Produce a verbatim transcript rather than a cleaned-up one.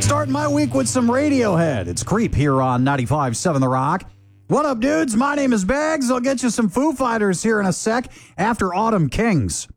Starting my week with some Radiohead. It's Creep here on ninety-five point seven The Rock. What up, dudes? My name is Bags. I'll get you some Foo Fighters here in a sec after Autumn Kings.